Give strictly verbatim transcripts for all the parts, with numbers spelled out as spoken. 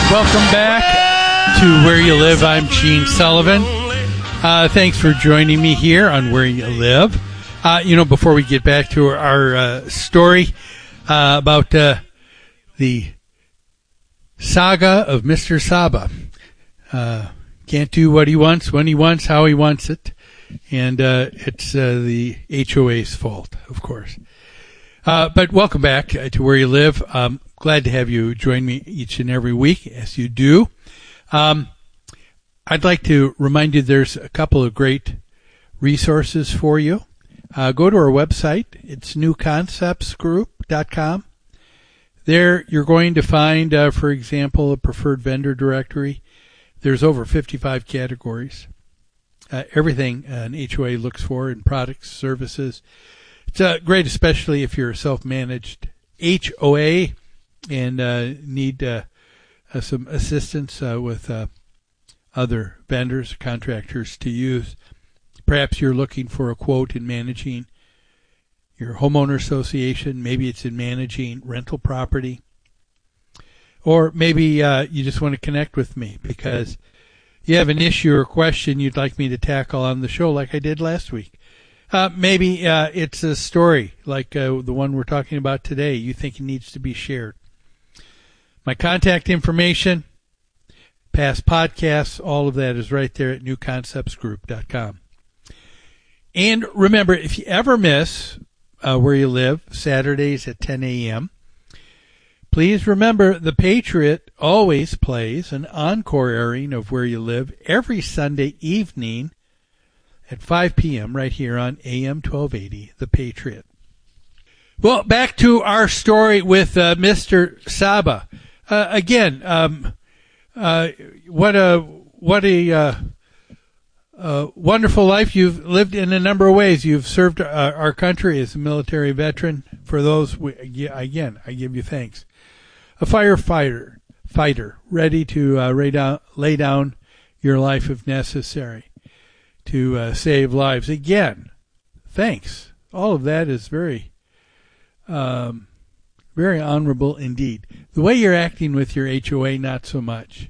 Welcome back to Where You Live. I'm Gene Sullivan. Uh, thanks for joining me here on Where You Live. Uh, you know, before we get back to our uh, story uh, about uh, the saga of Mister Saba. Uh, can't do what he wants, when he wants, how he wants it. And uh, it's uh, the H O A's fault, of course. Uh, but welcome back to Where You Live. Um, glad to have you join me each and every week, as you do. Um, I'd like to remind you there's a couple of great resources for you. Uh, go to our website. It's new concepts group dot com. There you're going to find, uh, for example, a preferred vendor directory. There's over fifty-five categories. Uh, everything an H O A looks for in products, services. It's uh, great, especially if you're a self-managed H O A and uh, need uh, uh, some assistance uh, with uh, other vendors, contractors to use. Perhaps you're looking for a quote in managing your homeowner association. Maybe it's in managing rental property. Or maybe uh, you just want to connect with me because you have an issue or question you'd like me to tackle on the show like I did last week. Uh, maybe uh, it's a story like uh, the one we're talking about today you think it needs to be shared. My contact information, past podcasts, all of that is right there at new concepts group dot com. And remember, if you ever miss uh, Where You Live, Saturdays at ten a.m., please remember the Patriot always plays an encore airing of Where You Live every Sunday evening at five p.m. right here on A M twelve eighty, The Patriot. Well, back to our story with uh, Mister Saba. Uh, again, um, uh, what a what a uh, uh, wonderful life you've lived in a number of ways. You've served uh, our country as a military veteran. For those, we, again, I give you thanks. A firefighter, fighter, ready to uh, lay down, lay down your life if necessary to uh, save lives. Again, thanks. All of that is very, um, very honorable indeed. The way you're acting with your H O A, not so much.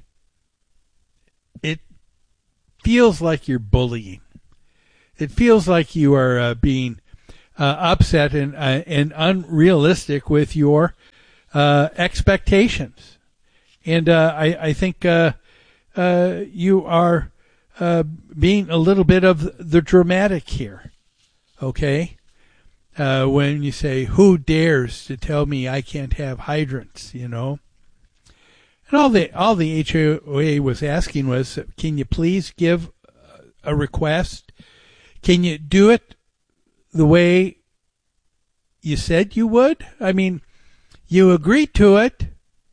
It feels like you're bullying. It feels like you are uh, being uh, upset and uh, and unrealistic with your uh, expectations. And uh, I, I think uh, uh, you are uh, being a little bit of the dramatic here. Okay? Uh, when you say, who dares to tell me I can't have hydrants, you know? And all the all the H O A was asking was, can you please give a request? Can you do it the way you said you would? I mean, you agreed to it,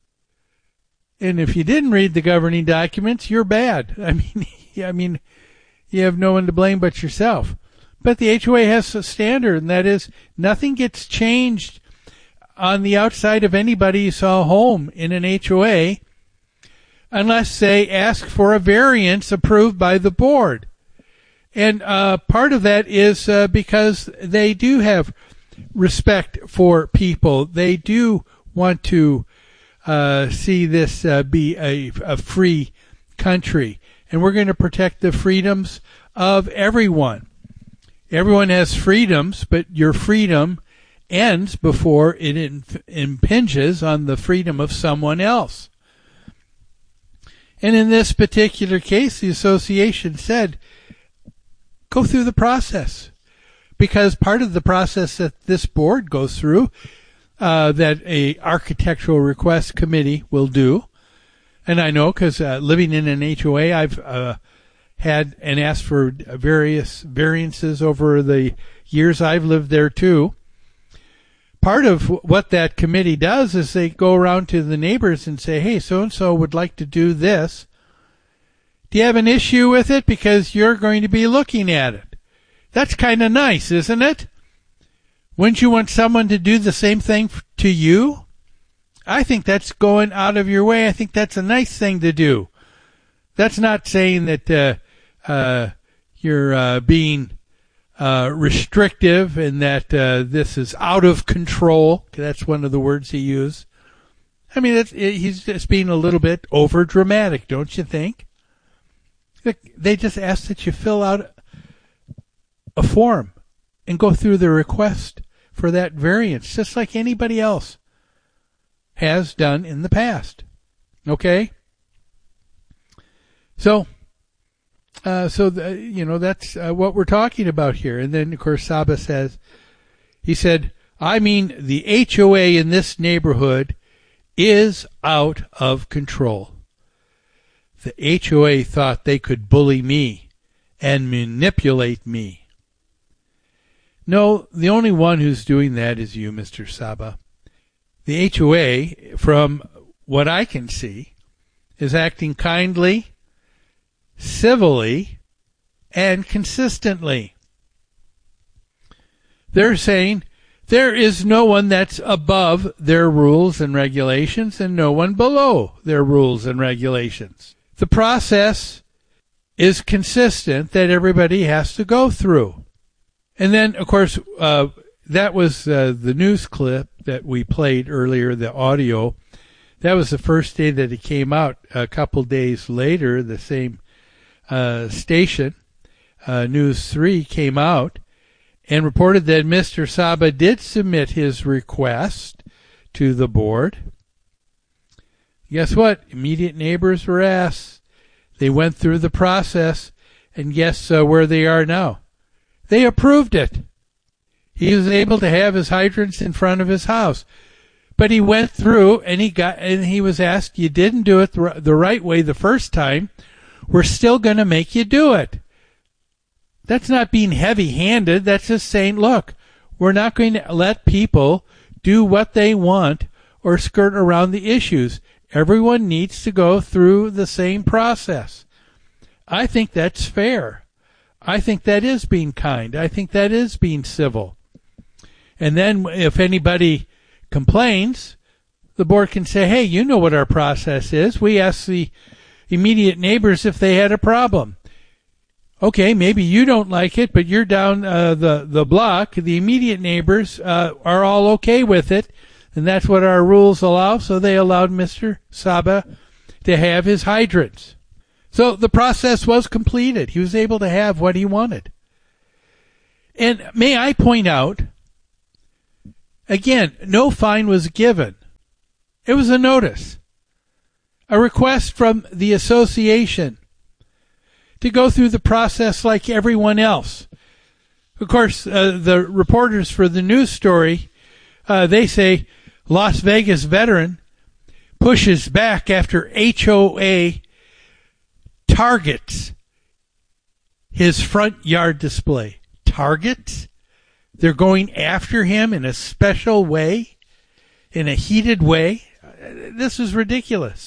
and if you didn't read the governing documents, you're bad. I mean, I mean, you have no one to blame but yourself. But the H O A has a standard, and that is nothing gets changed on the outside of anybody you saw home in an H O A unless they ask for a variance approved by the board. And uh, part of that is uh, because they do have respect for people. They do want to uh, see this uh, be a, a free country. And we're going to protect the freedoms of everyone. Everyone has freedoms, but your freedom ends before it imp- impinges on the freedom of someone else. And in this particular case, the association said, go through the process. Because part of the process that this board goes through, uh, that a architectural request committee will do, and I know because uh, living in an H O A, I've uh, had and asked for various variances over the years I've lived there too. Part of what that committee does is they go around to the neighbors and say, hey, so-and-so would like to do this. Do you have an issue with it? Because you're going to be looking at it. That's kind of nice, isn't it? Wouldn't you want someone to do the same thing to you? I think that's going out of your way. I think that's a nice thing to do. That's not saying that uh, uh, you're uh, being uh, restrictive and that uh, this is out of control. That's one of the words he used. I mean, it's, it, he's just being a little bit over dramatic, don't you think? They just ask that you fill out a form and go through the request for that variance, just like anybody else has done in the past. Okay? So, uh, so the, you know, that's uh, what we're talking about here. And then, of course, Saba says, he said, I mean, the H O A in this neighborhood is out of control. The H O A thought they could bully me and manipulate me. No, the only one who's doing that is you, Mister Saba. The H O A, from what I can see, is acting kindly, civilly, and consistently. They're saying there is no one that's above their rules and regulations and no one below their rules and regulations. The process is consistent that everybody has to go through. And then, of course, uh, that was uh, the news clip that we played earlier, the audio. That was the first day that it came out. A couple days later, the same uh, station, uh, News three, came out and reported that Mister Saba did submit his request to the board. Guess what? Immediate neighbors were asked. They went through the process, and guess uh, where they are now? They approved it. He was able to have his hydrants in front of his house. But he went through and he got and he was asked, you didn't do it the, the right way the first time. We're still going to make you do it. That's not being heavy-handed. That's just saying, look, we're not going to let people do what they want or skirt around the issues. Everyone needs to go through the same process. I think that's fair. I think that is being kind. I think that is being civil. And then if anybody complains, the board can say, hey, you know what our process is. We asked the immediate neighbors if they had a problem. Okay, maybe you don't like it, but you're down uh, the, the block. The immediate neighbors uh, are all okay with it, and that's what our rules allow, so they allowed Mister Saba to have his hydrants. So the process was completed. He was able to have what he wanted. And may I point out, again, no fine was given. It was a notice, a request from the association to go through the process like everyone else. Of course, uh, the reporters for the news story, uh, they say Las Vegas veteran pushes back after H O A targets his front yard display. Targets? They're going after him in a special way, in a heated way. This is ridiculous.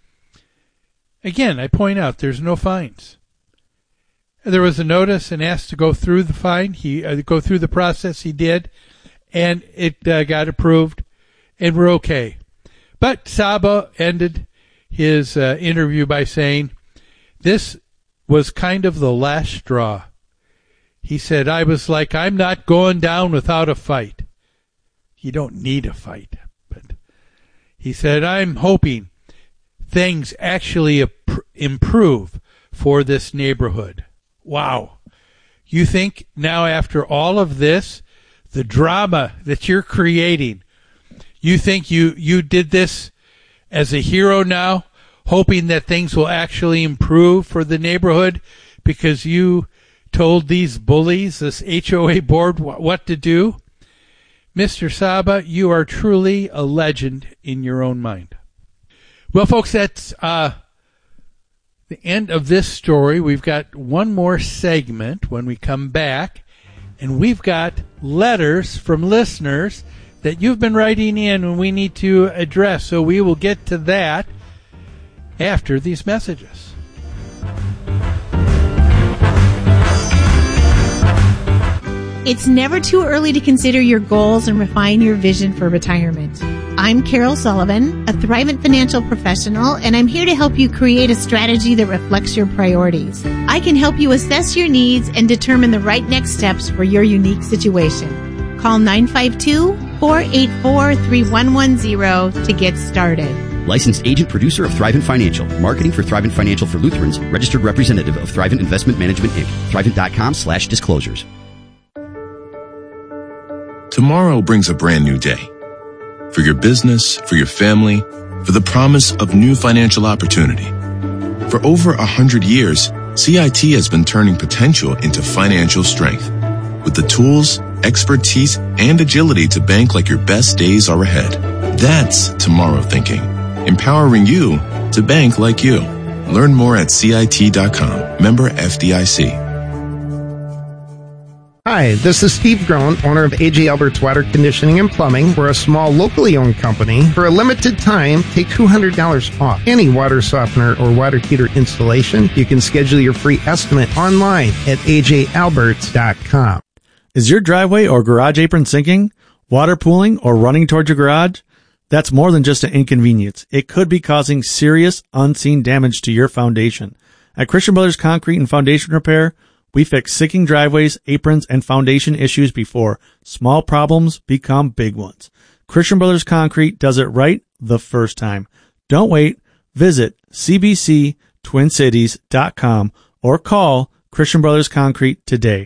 Again, I point out there's no fines. There was a notice and asked to go through the fine. He uh, go through the process. He did, and it uh, got approved, and we're okay. But Saba ended his uh, interview by saying, this was kind of the last straw. He said, I was like, I'm not going down without a fight. You don't need a fight. But he said, I'm hoping things actually improve for this neighborhood. Wow. You think now after all of this, the drama that you're creating, you think you, you did this as a hero now, hoping that things will actually improve for the neighborhood because you told these bullies, this H O A board, what to do? Mister Saba, you are truly a legend in your own mind. Well, folks, that's uh, the end of this story. We've got one more segment when we come back, and we've got letters from listeners that you've been writing in and we need to address. So we will get to that after these messages. It's never too early to consider your goals and refine your vision for retirement. I'm Carol Sullivan, a Thrivent financial professional, and I'm here to help you create a strategy that reflects your priorities. I can help you assess your needs and determine the right next steps for your unique situation. Call nine five two, four eight four, three one one zero to get started. Licensed agent producer of Thrivent Financial. Marketing for Thrivent Financial for Lutherans. Registered representative of Thrivent Investment Management, Incorporated. Thrivent.com slash disclosures. Tomorrow brings a brand new day. For your business, for your family, for the promise of new financial opportunity. For over a hundred years, C I T has been turning potential into financial strength. With the tools, expertise, and agility to bank like your best days are ahead. That's tomorrow thinking. Empowering you to bank like you. Learn more at C I T dot com. Member F D I C. Hi, this is Steve Groen, owner of A J Albert's Water Conditioning and Plumbing. We're a small, locally owned company. For a limited time, take two hundred dollars off any water softener or water heater installation. You can schedule your free estimate online at A J Alberts dot com. Is your driveway or garage apron sinking, water pooling, or running towards your garage? That's more than just an inconvenience. It could be causing serious, unseen damage to your foundation. At Christian Brothers Concrete and Foundation Repair, we fix sinking driveways, aprons, and foundation issues before small problems become big ones. Christian Brothers Concrete does it right the first time. Don't wait. Visit C B C Twin Cities dot com or call Christian Brothers Concrete today.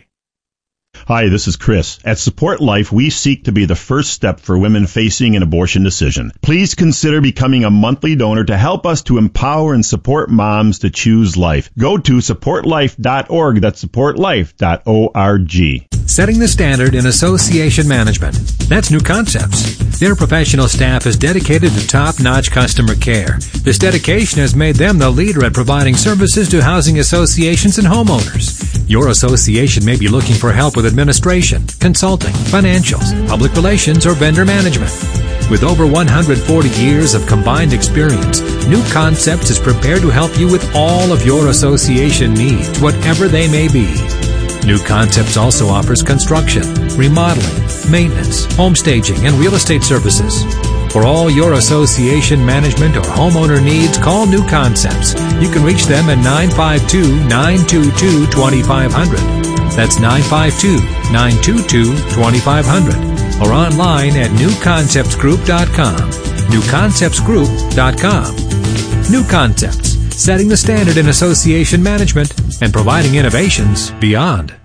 Hi, this is Chris. At Support Life, we seek to be the first step for women facing an abortion decision. Please consider becoming a monthly donor to help us to empower and support moms to choose life. Go to support life dot org. That's support life dot org. Setting the standard in association management. That's New Concepts. Their professional staff is dedicated to top-notch customer care. This dedication has made them the leader at providing services to housing associations and homeowners. Your association may be looking for help with administration, consulting, financials, public relations, or vendor management. With over one hundred forty years of combined experience, New Concepts is prepared to help you with all of your association needs, whatever they may be. New Concepts also offers construction, remodeling, maintenance, home staging, and real estate services. For all your association management or homeowner needs, call New Concepts. You can reach them at nine five two, nine two two, two five zero zero. That's nine five two, nine two two, two five zero zero. Or online at new concepts group dot com. new concepts group dot com. New Concepts, setting the standard in association management and providing innovations beyond.